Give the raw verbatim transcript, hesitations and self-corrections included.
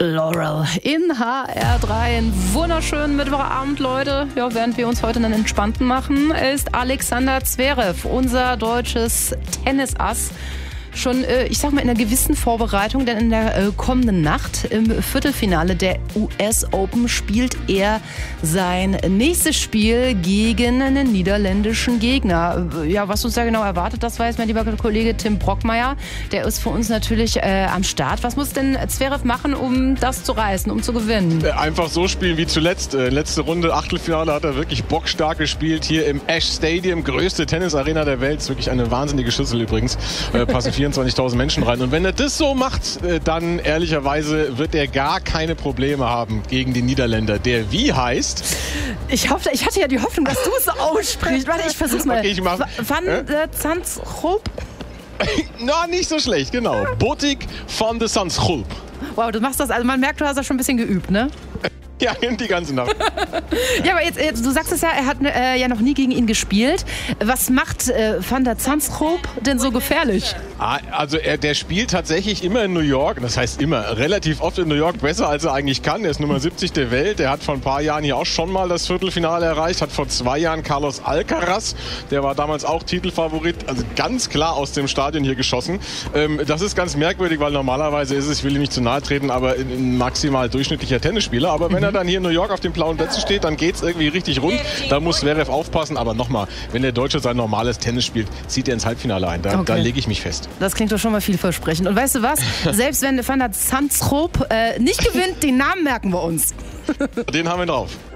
Laurel in H R drei. Einen wunderschönen Mittwochabend, Leute. Ja, während wir uns heute einen entspannten machen, ist Alexander Zverev, unser deutsches Tennisass, schon, äh, ich sag mal, in einer gewissen Vorbereitung, denn in der äh, kommenden Nacht im Viertelfinale der U S Open spielt er sein nächstes Spiel gegen einen niederländischen Gegner. Ja, was uns da genau erwartet, das weiß mein lieber Kollege Tim Brockmeier. Der ist für uns natürlich äh, am Start. Was muss denn Zverev machen, um das zu reißen, um zu gewinnen? Einfach so spielen wie zuletzt. Äh, letzte Runde, Achtelfinale, hat er wirklich bockstark gespielt. Hier im Ash Stadium, größte Tennisarena der Welt. Ist wirklich eine wahnsinnige Schüssel übrigens. Äh, passen vierundzwanzigtausend Menschen rein. Und wenn er das so macht, dann ehrlicherweise wird er gar keine Probleme haben gegen den Niederländer, der wie heißt? Ich hoffe, ich hatte ja die Hoffnung, dass du es so aussprichst. Warte, ich versuch's mal. Okay, ich mach, Van äh? der Zandschulp? Na, nicht so schlecht, genau. Botik van de Zandschulp. Wow, du machst das, also man merkt, du hast das schon ein bisschen geübt, ne? Ja, die ganze Nacht. Ja, aber jetzt, jetzt, du sagst es ja, er hat äh, ja noch nie gegen ihn gespielt. Was macht äh, Van der Zandschulp denn so gefährlich? Ah, also er, der spielt tatsächlich immer in New York. Das heißt immer, relativ oft in New York, besser als er eigentlich kann. Er ist Nummer siebzig der Welt. Er hat vor ein paar Jahren hier auch schon mal das Viertelfinale erreicht. Hat vor zwei Jahren Carlos Alcaraz, der war damals auch Titelfavorit, also ganz klar aus dem Stadion hier geschossen. Ähm, das ist ganz merkwürdig, weil normalerweise ist es, ich will ihm nicht zu nahe treten, aber ein, ein maximal durchschnittlicher Tennisspieler. Aber wenn er dann hier in New York auf den blauen Plätzen steht, dann geht es irgendwie richtig rund. Da muss Zverev aufpassen. Aber nochmal, wenn der Deutsche sein normales Tennis spielt, zieht er ins Halbfinale ein. Da, okay. da lege ich mich fest. Das klingt doch schon mal vielversprechend. Und weißt du was? Selbst wenn Van der Zandschulp äh, nicht gewinnt, den Namen merken wir uns. Den haben wir drauf.